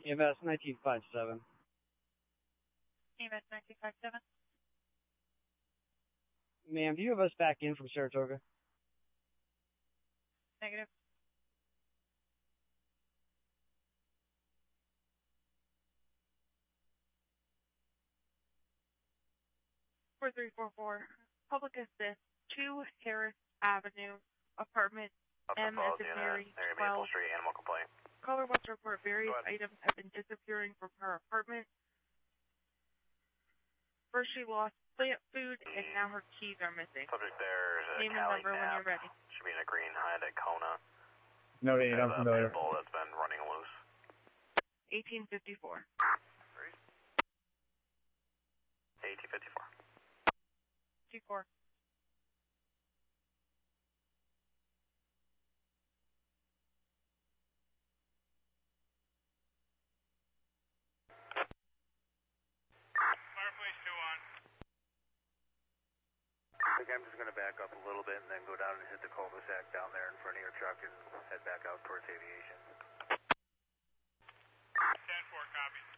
EMS 1957. EMS 1957. Ma'am, do you have us back in from Saratoga? Negative. Four 344. Public assist 2 Harris Avenue, apartment M as in Mary 12. Street, animal complaint. Caller wants to report various items have been disappearing from her apartment. First she lost plant food and now her keys are missing. Subject there is a Name and number when you're ready. Should be in a green Hyundai Kona. No, I'm familiar. Bull that's been running loose. 1854. 1854. 24. Fireplace 2 on. I think I'm just going to back up a little bit and then go down and hit the cul-de-sac down there in front of your truck and head back out towards aviation. 10-4, copy.